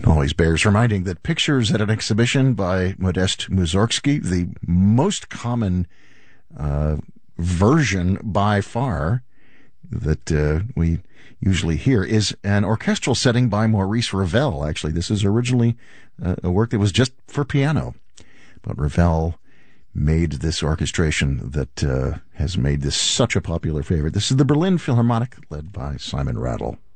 Always bears reminding that pictures at an exhibition by Modest Mussorgsky, the most common version by far that we usually hear, is an orchestral setting by Maurice Ravel. Actually, this is originally a work that was just for piano, but Ravel made this orchestration that has made this such a popular favorite. This is the Berlin Philharmonic, led by Simon Rattle.